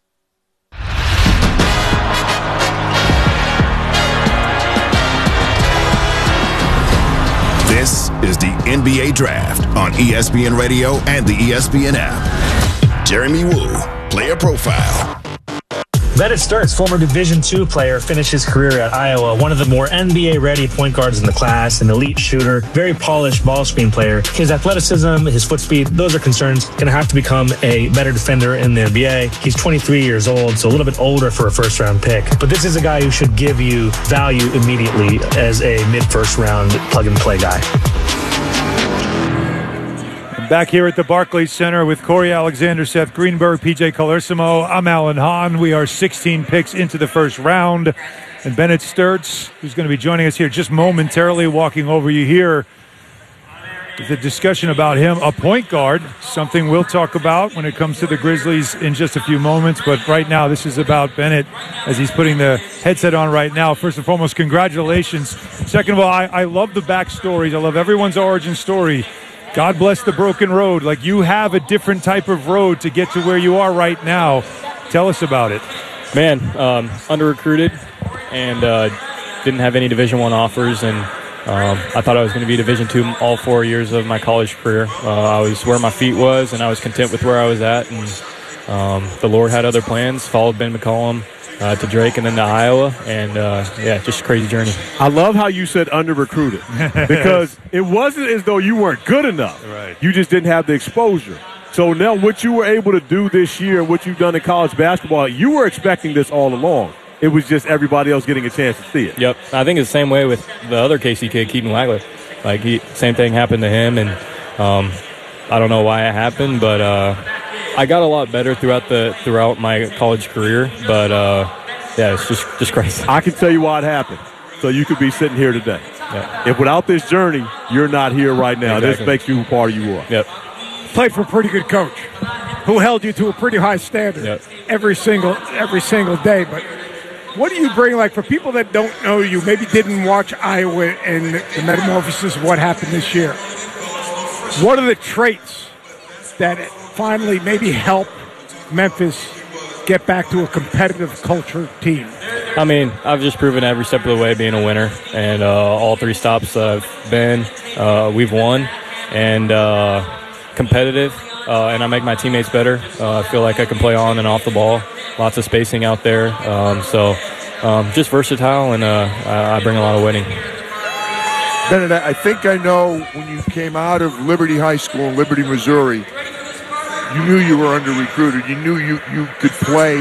This is the N B A Draft on E S P N Radio and the E S P N app. Jeremy Woo, player profile. Bennett Sturts, former Division two player, finished his career at Iowa, one of the more N B A-ready point guards in the class, an elite shooter, very polished ball screen player. His athleticism, his foot speed, those are concerns. Going to have to become a better defender in the N B A. He's twenty-three years old, so a little bit older for a first-round pick. But this is a guy who should give you value immediately as a mid-first round plug-and-play guy. Back here at the Barclays Center with Corey Alexander, Seth Greenberg, P J Calersimo. I'm Alan Hahn. We are sixteen picks into the first round. And Bennett Sturts, who's going to be joining us here just momentarily, walking over you here. The discussion about him, a point guard, something we'll talk about when it comes to the Grizzlies in just a few moments. But right now, this is about Bennett as he's putting the headset on right now. First and foremost, congratulations. Second of all, I, I love the backstories. I love everyone's origin story. God bless the broken road. Like, you have a different type of road to get to where you are right now. Tell us about it. Man, um, under-recruited and uh, didn't have any Division One offers, and um, I thought I was going to be Division Two all four years of my college career. Uh, I was where my feet was, and I was content with where I was at, and um, the Lord had other plans. Followed Ben McCollum Uh, to Drake and then to Iowa, and uh, yeah, just a crazy journey. I love how you said under-recruited because it wasn't as though you weren't good enough. Right. You just didn't have the exposure. So now what you were able to do this year, what you've done in college basketball, you were expecting this all along. It was just everybody else getting a chance to see it. Yep. I think it's the same way with the other K C kid, Keaton Wagler. Like, he, same thing happened to him, and um, I don't know why it happened, but uh, I got a lot better throughout the throughout my college career, but uh, yeah, it's just just crazy. I can tell you why it happened, so you could be sitting here today. Yeah. If without this journey, you're not here right now. Exactly. This makes you who part of you are. Yep. Played for a pretty good coach who held you to a pretty high standard yep. every single every single day. But what do you bring, like, for people that don't know you, maybe didn't watch Iowa and the metamorphosis of what happened this year? What are the traits that finally maybe help Memphis get back to a competitive culture team? I mean, I've just proven every step of the way being a winner, and uh, all three stops I've been, uh, we've won, and uh, competitive, uh, and I make my teammates better. Uh, I feel like I can play on and off the ball, lots of spacing out there, um, so um, just versatile, and uh, I bring a lot of winning. Bennett, I think I know when you came out of Liberty High School in Liberty, Missouri, you knew you were under-recruited. You knew you, you could play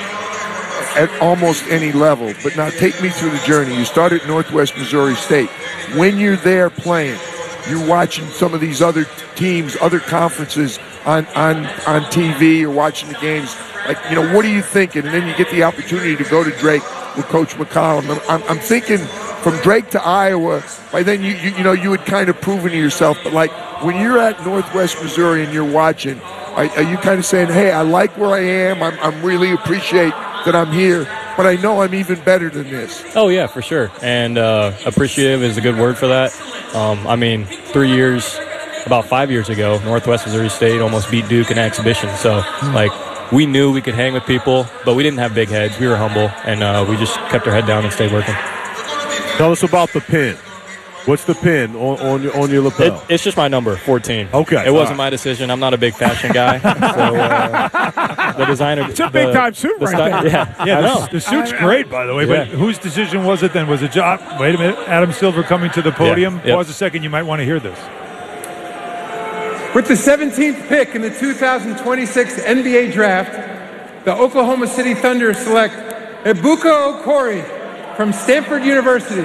at almost any level. But now take me through the journey. You start at Northwest Missouri State. When you're there playing, you're watching some of these other teams, other conferences on, on, on T V. You're watching the games. Like, you know, what are you thinking? And then you get the opportunity to go to Drake with Coach McCollum. I'm, I'm thinking from Drake to Iowa, by then, you, you, you know, you had kind of proven to yourself. But, like, when you're at Northwest Missouri and you're watching, Are, are you kind of saying, hey, I like where I am. I'm, I'm really appreciate that I'm here, but I know I'm even better than this. Oh, yeah, for sure. And uh, appreciative is a good word for that. Um, I mean, three years, about five years ago, Northwest Missouri State almost beat Duke in an exhibition. So, mm. like, we knew we could hang with people, but we didn't have big heads. We were humble, and uh, we just kept our head down and stayed working. Tell us about the pin. What's the pin on, on your on your lapel? It, it's just my number, fourteen. Okay. It wasn't right. my decision. I'm not a big fashion guy. so uh, the designer. It's a big time suit right style, there. Yeah, yeah I know. The, the suit's great, by the way. Yeah. But whose decision was it then? Was it John? Wait a minute. Adam Silver coming to the podium. Yeah. Yep. Pause a second. You might want to hear this. With the seventeenth pick in the two thousand twenty-six N B A Draft, the Oklahoma City Thunder select Ebuka Okori from Stanford University.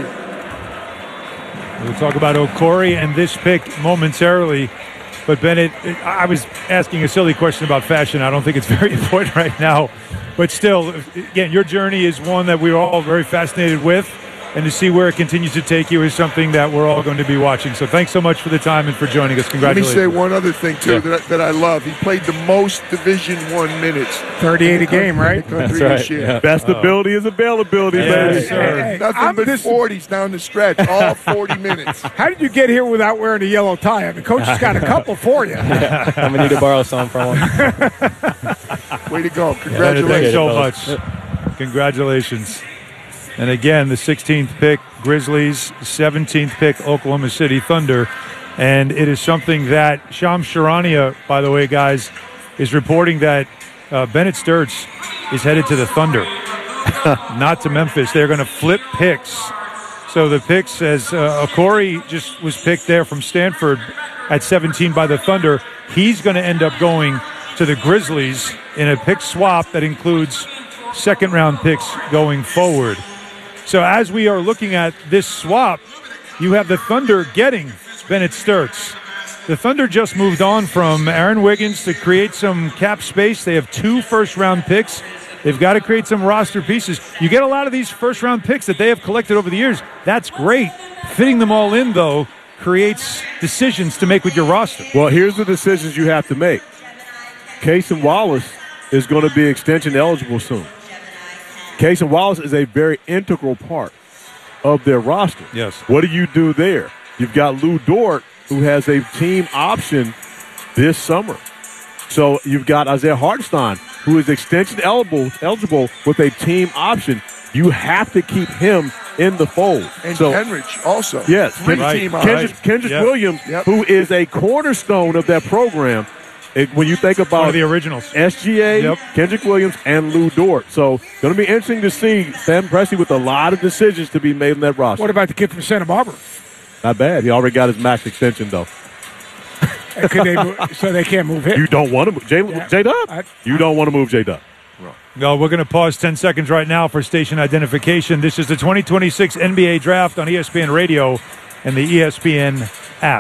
We'll talk about Okori and this pick momentarily. But, Bennett, I was asking a silly question about fashion. I don't think it's very important right now. But still, again, your journey is one that we're all very fascinated with. And to see where it continues to take you is something that we're all going to be watching. So thanks so much for the time and for joining us. Congratulations. Let me say one other thing, too, yeah. that, I, that I love. He played the most Division One minutes. thirty-eight a game, right? That's right. Yeah. Best oh. ability is availability, yeah, baby. Yes, sir. Hey, Nothing I'm but this... forties down the stretch, all forty minutes. How did you get here without wearing a yellow tie? I mean, Coach has got a couple for you. Yeah. I'm going to need to borrow some from him. Way to go. Congratulations. Thanks so much. Congratulations. And again, the sixteenth pick, Grizzlies, seventeenth pick, Oklahoma City Thunder. And it is something that Shams Charania, by the way, guys, is reporting that uh, Bennett Sturts is headed to the Thunder, not to Memphis. They're going to flip picks. So the picks, as uh, Okori just was picked there from Stanford at seventeen by the Thunder, he's going to end up going to the Grizzlies in a pick swap that includes second-round picks going forward. So as we are looking at this swap, you have the Thunder getting Bennett Sturts. The Thunder just moved on from Aaron Wiggins to create some cap space. They have two first-round picks. They've got to create some roster pieces. You get a lot of these first-round picks that they have collected over the years. That's great. Fitting them all in, though, creates decisions to make with your roster. Well, here's the decisions you have to make. Cason Wallace is going to be extension eligible soon. Cason Wallace is a very integral part of their roster. Yes. What do you do there? You've got Lou Dort, who has a team option this summer. So you've got Isaiah Hartenstein, who is extension eligible, eligible with a team option. You have to keep him in the fold. And so, Kenrich also. Yes. Three Ken, team Kendrick, right. Kendrick yep. Williams, yep. who is a cornerstone of that program. It, when you think about one of the originals, S G A, yep. Kendrick Williams, and Lou Dort. So going to be interesting to see Sam Presti with a lot of decisions to be made in that roster. What about the kid from Santa Barbara? Not bad. He already got his max extension, though. Could they move, so they can't move him? You don't want to move J, yeah. J-Dub? You don't want to move J-Dub. No, we're going to pause ten seconds right now for station identification. This is the twenty twenty-six N B A Draft on E S P N Radio and the E S P N app.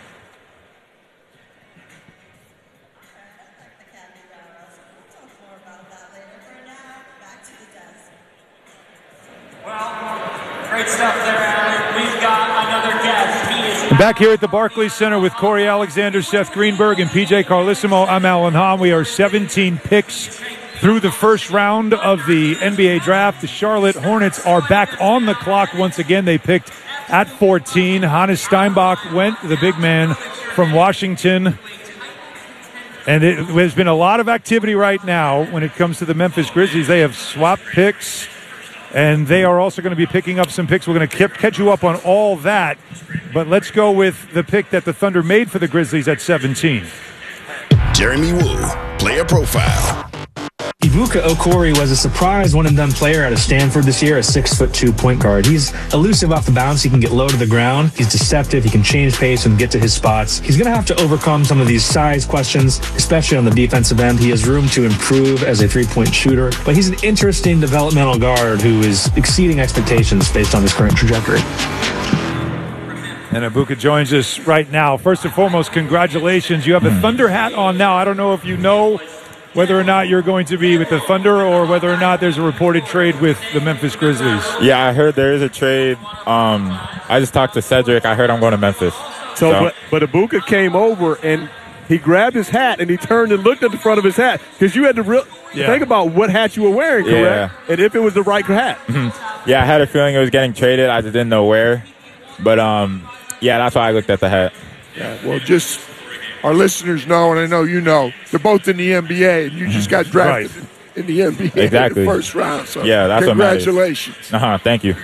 Great stuff there, Alec. We've got another guest. He is Back here at the Barclays Center with Corey Alexander, Seth Greenberg, and P J Carlissimo. I'm Alan Hahn. We are seventeen picks through the first round of the N B A Draft. The Charlotte Hornets are back on the clock once again. They picked at fourteen. Hannes Steinbach went, the big man from Washington. And it, there's been a lot of activity right now when it comes to the Memphis Grizzlies. They have swapped picks. And they are also going to be picking up some picks. We're going to catch you up on all that. But let's go with the pick that the Thunder made for the Grizzlies at seventeen. Jeremy Woo, player profile. Ebuka Okori was a surprise one-and-done player out of Stanford this year, a six foot two point guard. He's elusive off the bounce. He can get low to the ground. He's deceptive. He can change pace and get to his spots. He's going to have to overcome some of these size questions, especially on the defensive end. He has room to improve as a three-point shooter, but he's an interesting developmental guard who is exceeding expectations based on his current trajectory. And Ebuka joins us right now. First and foremost, congratulations. You have a Thunder hat on now. I don't know if you know whether or not you're going to be with the Thunder or whether or not there's a reported trade with the Memphis Grizzlies. Yeah, I heard there is a trade. Um, I just talked to Cedric. I heard I'm going to Memphis. So, so. But, but Ebuka came over, and he grabbed his hat and he turned and looked at the front of his hat because you had to re- Yeah. think about what hat you were wearing, correct? Yeah. And if it was the right hat. Yeah, I had a feeling it was getting traded. I just didn't know where. But, um, yeah, that's why I looked at the hat. Yeah, well, just our listeners know, and I know you know, they're both in the N B A, and you just got drafted Right. in the N B A Exactly. in the first round. So Yeah, that's what matters. congratulations. Uh-huh, thank you.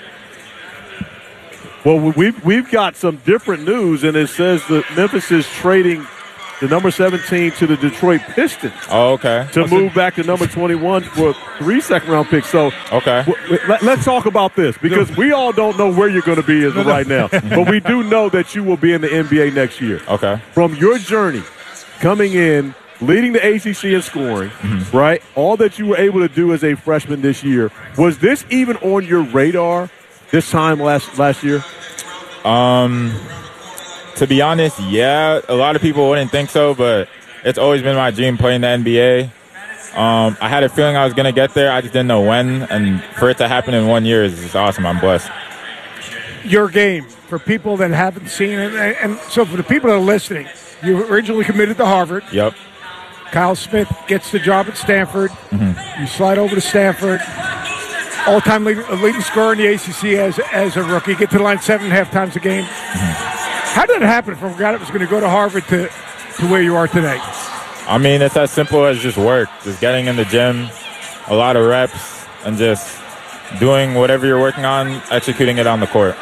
Well, we've, we've got some different news, and it says that Memphis is trading the number seventeen to the Detroit Pistons. Oh, okay. To move back to number twenty-one for three second-round picks. So okay. w- let, let's talk about this because we all don't know where you're going to be as of right now. But we do know that you will be in the N B A next year. Okay. From your journey coming in, leading the A C C in scoring, Mm-hmm. right, all that you were able to do as a freshman this year, was this even on your radar this time last last year? Um, to be honest, yeah, a lot of people wouldn't think so, but it's always been my dream playing the N B A. Um, I had a feeling I was going to get there. I just didn't know when, and for it to happen in one year is just awesome. I'm blessed. Your game, for people that haven't seen it, and, and so for the people that are listening, you originally committed to Harvard. Yep. Kyle Smith gets the job at Stanford. Mm-hmm. You slide over to Stanford. All-time leading, leading scorer in the A C C as as a rookie. Get to the line seven and a half times a game. Mm-hmm. How did it happen from a guy that was going to go to Harvard to, to where you are today? I mean, it's as simple as just work, just getting in the gym, a lot of reps, and just doing whatever you're working on, executing it on the court.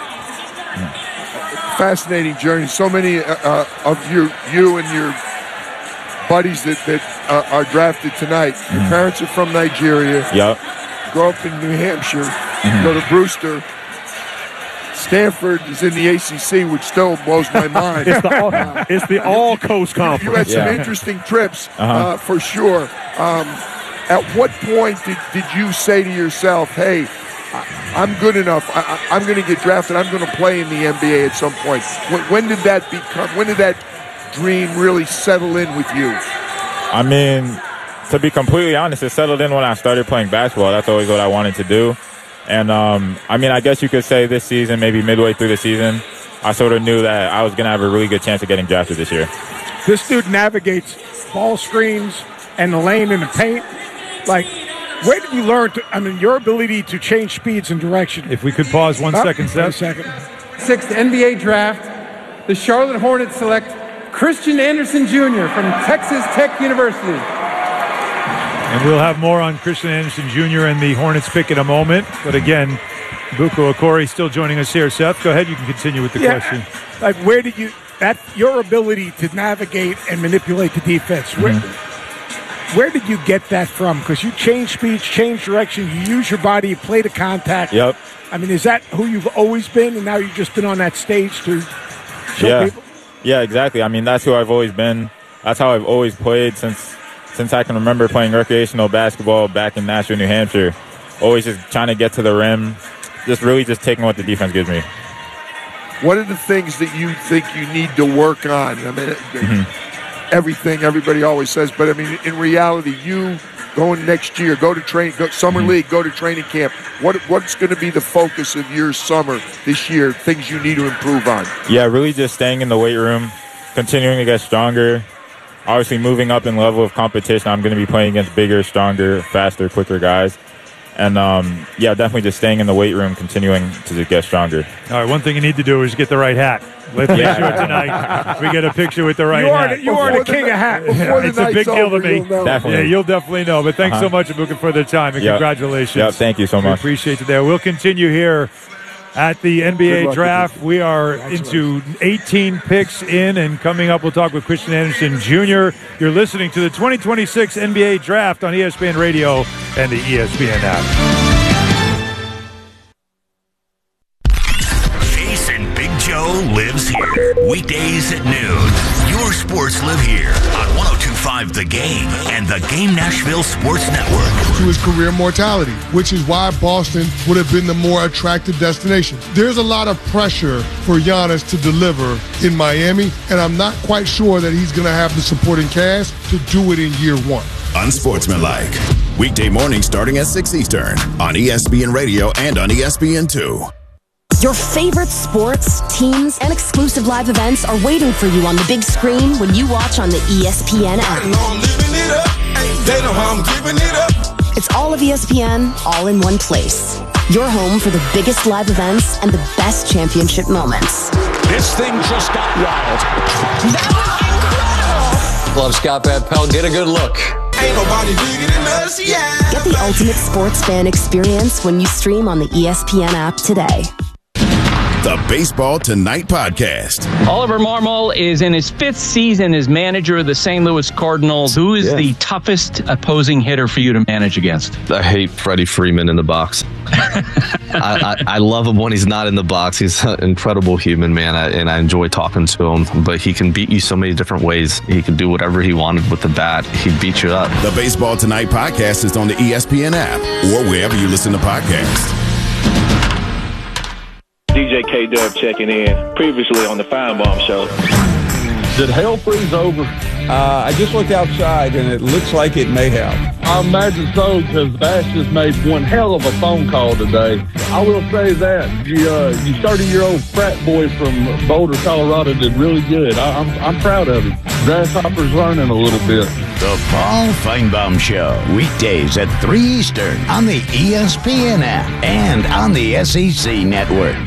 Fascinating journey. So many uh, uh, of you, you and your buddies that, that uh, are drafted tonight. Your Mm-hmm. parents are from Nigeria. Yep. Grow up in New Hampshire. Mm-hmm. Go to Brewster. Stanford is in the A C C, which still blows my mind. It's the all, it's the all coast conference. You had some Yeah. interesting trips, Uh-huh. uh, for sure. Um, at what point did, did you say to yourself, hey, I, I'm good enough. I, I, I'm going to get drafted. I'm going to play in the N B A at some point. When, when did that become, when did that dream really settle in with you? I mean, to be completely honest, it settled in when I started playing basketball. That's always what I wanted to do. And, um, I mean, I guess you could say this season, maybe midway through the season, I sort of knew that I was going to have a really good chance of getting drafted this year. This dude navigates ball screens and the lane and the paint. Like, where did you learn to, I mean, your ability to change speeds and direction? If we could pause one Oh, second, wait Seth. a second. Sixth N B A draft, the Charlotte Hornets select Christian Anderson Junior from Texas Tech University. And we'll have more on Christian Anderson Junior and the Hornets pick in a moment. But again, Buko Okori still joining us here. Seth, go ahead. You can continue with the Yeah, question. Like, where did you, that, your ability to navigate and manipulate the defense, where, Mm-hmm. where did you get that from? Because you change speeds, change direction, you use your body, you play the contact. Yep. I mean, is that who you've always been, and now you've just been on that stage to show Yeah. people? Yeah, exactly. I mean, that's who I've always been. That's how I've always played since since I can remember playing recreational basketball back in Nashville, New Hampshire. Always just trying to get to the rim, just really just taking what the defense gives me. What are the things that you think you need to work on? I mean, Mm-hmm. everything everybody always says, but I mean, in reality, you going next year, go to train, go, summer Mm-hmm. league, go to training camp. What what's going to be the focus of your summer this year? Things you need to improve on. Yeah, really just staying in the weight room, continuing to get stronger. Obviously, moving up in level of competition, I'm going to be playing against bigger, stronger, faster, quicker guys. And, um, yeah, definitely just staying in the weight room, continuing to just get stronger. All right, one thing you need to do is get the right hat. Let's make Yeah. sure tonight we get a picture with the right You are hat. the, you are the king of hat. Yeah, it's a big deal to me. Definitely. Yeah, you'll definitely know. But thanks Uh-huh. so much, Abuka, for the time, and Yep. congratulations. Yep, thank you so We much. appreciate it there. We'll continue here at the N B Good A luck, draft. We are into eighteen picks in, and coming up, we'll talk with Christian Anderson Junior You're listening to the twenty twenty-six N B A draft on E S P N Radio and the E S P N app. Jason Big Joe lives here. Weekdays at noon. Your sports live here on one oh two point five The Game and the Game Nashville Sports Network. To his career mortality, which is why Boston would have been the more attractive destination. There's a lot of pressure for Giannis to deliver in Miami, and I'm not quite sure that he's going to have the supporting cast to do it in year one. Unsportsmanlike. Weekday morning starting at six Eastern on E S P N Radio and on E S P N two. Your favorite sports, teams, and exclusive live events are waiting for you on the big screen when you watch on the E S P N app. They know how I'm giving it up. It's all of E S P N, all in one place. Your home for the biggest live events and the best championship moments. This thing just got wild. That was incredible. Love Scott Van Pelt. Get a good look. Ain't nobody bigger than us, yeah. Get the ultimate sports fan experience when you stream on the E S P N app today. The Baseball Tonight podcast. Oliver Marmol is in his fifth season as manager of the Saint Louis Cardinals. Who is yeah. the toughest opposing hitter for you to manage against? I hate Freddie Freeman in the box. I, I, I love him when he's not in the box. He's an incredible human, man, I, and I enjoy talking to him. But he can beat you so many different ways. He can do whatever he wanted with the bat. He'd beat you up. The Baseball Tonight podcast is on the E S P N app or wherever you listen to podcasts. D J K-Dub checking in, previously on the Feinbaum Show. Did hell freeze over? Uh, I just looked outside, and it looks like it may have. I imagine so, because Bash just made one hell of a phone call today. I will say that. You, uh, you thirty-year-old frat boy from Boulder, Colorado did really good. I, I'm, I'm proud of him. Grasshopper's learning a little bit. The Paul Feinbaum Show, weekdays at three Eastern on the E S P N app and on the S E C Network.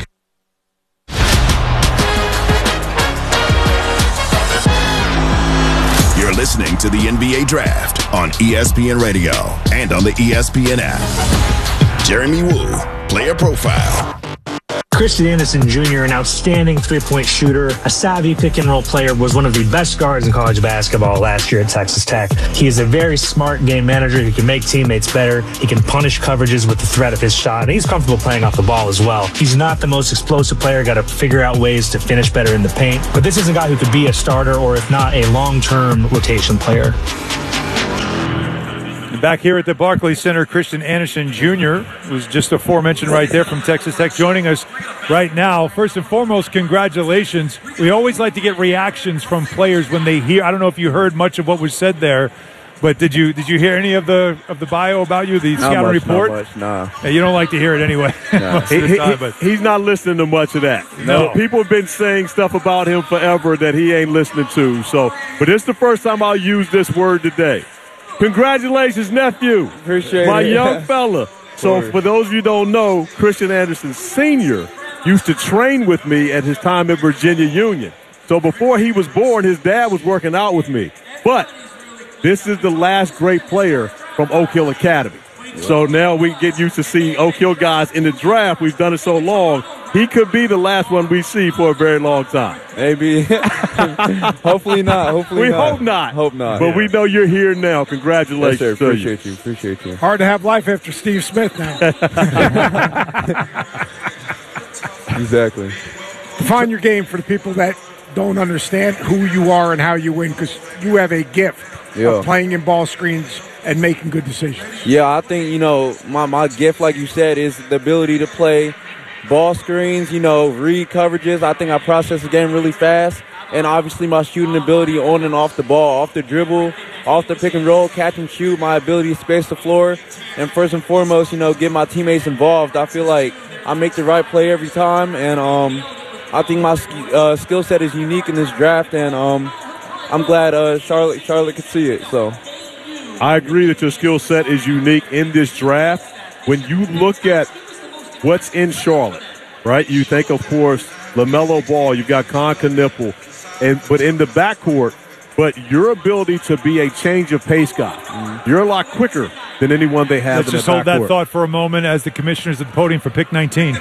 You're listening to the N B A Draft on E S P N Radio and on the E S P N app. Jeremy Woo, player profile. Christian Anderson Junior, an outstanding three-point shooter, a savvy pick-and-roll player, was one of the best guards in college basketball last year at Texas Tech. He is a very smart game manager. He can make teammates better. He can punish coverages with the threat of his shot, and he's comfortable playing off the ball as well. He's not the most explosive player. Got to figure out ways to finish better in the paint. But this is a guy who could be a starter or, if not, a long-term rotation player. Back here at the Barclays Center, Christian Anderson Junior, who's just aforementioned right there from Texas Tech, joining us right now. First and foremost, congratulations. We always like to get reactions from players when they hear. I don't know if you heard much of what was said there, but did you did you hear any of the of the bio about you, the scouting report? Not much, nah. Yeah, you don't like to hear it anyway. No. most of the he, time, he, but. He's not listening to much of that. No. People have been saying stuff about him forever that he ain't listening to. So, but it's the first time I'll use this word today. Congratulations, nephew. Appreciate My it. young fella. So for those of you who don't know, Christian Anderson Senior used to train with me at his time at Virginia Union. So before he was born, his dad was working out with me. But this is the last great player from Oak Hill Academy. So now we get used to seeing Oak Hill guys in the draft. We've done it so long. He could be the last one we see for a very long time. Maybe. Hopefully not. Hopefully we not. hope not. Hope not. But yeah. we know you're here now. Congratulations. Yes, sir. to Appreciate you. you. Appreciate you. Hard to have life after Steve Smith now. Exactly. Define your game for the people that don't understand who you are and how you win, because you have a gift Yeah. of playing in ball screens and making good decisions. Yeah, I think, you know, my, my gift, like you said, is the ability to play ball screens, you know, read coverages. I think I process the game really fast. And obviously my shooting ability on and off the ball, off the dribble, off the pick and roll, catch and shoot, my ability to space the floor. And first and foremost, you know, get my teammates involved. I feel like I make the right play every time. And um, I think my uh, skill set is unique in this draft. And um, I'm glad uh, Charlotte, Charlotte could see it. So I agree that your skill set is unique in this draft. When you look at what's in Charlotte, right, you think, of course, LaMelo Ball, you've got Con Knipple, and but in the backcourt, but your ability to be a change of pace guy, mm-hmm. you're a lot quicker than anyone they have Let's in just the hold backcourt. that thought for a moment as the commissioners at the podium for pick nineteen.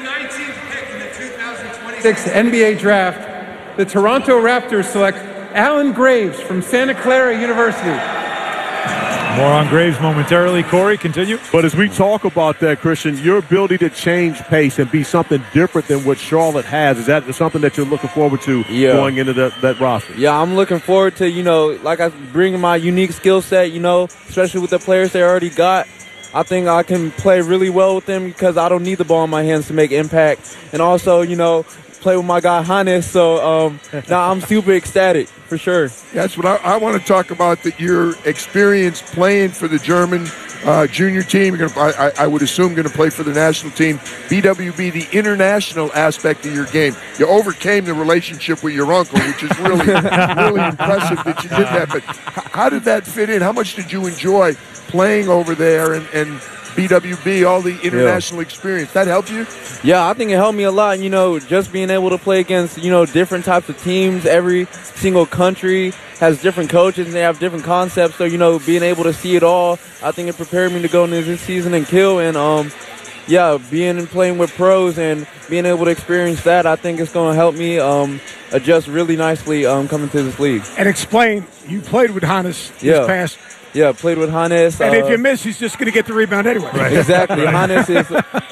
Sixth N B A draft, the Toronto Raptors select Alan Graves from Santa Clara University. More on Graves momentarily. Corey, continue. But as we talk about that, Christian, your ability to change pace and be something different than what Charlotte has, is that something that you're looking forward to yeah. going into that, that roster? Yeah, I'm looking forward to, you know, like I bring my unique skill set, you know, especially with the players they already got. I think I can play really well with them because I don't need the ball in my hands to make impact. And also, you know, play with my guy Hannes, so um, now I'm super ecstatic for sure. That's what I, I want to talk about, that your experience playing for the German uh, junior team. You're gonna, I, I would assume going to play for the national team. B W B, the international aspect of your game. You overcame the relationship with your uncle, which is really, really impressive that you did that. But how did that fit in? How much did you enjoy playing over there and, and B W B, all the international yeah. experience? That helped you? Yeah, I think it helped me a lot. You know, just being able to play against, you know, different types of teams. Every single country has different coaches and they have different concepts. So, you know, being able to see it all, I think it prepared me to go into this season and kill. And, um, yeah, being and playing with pros and being able to experience that, I think it's going to help me um, adjust really nicely um, coming to this league. And explain, you played with Hannes this yeah. past. Yeah, played with Hannes. And uh, if you miss, he's just going to get the rebound anyway. Right. Exactly. Hannes is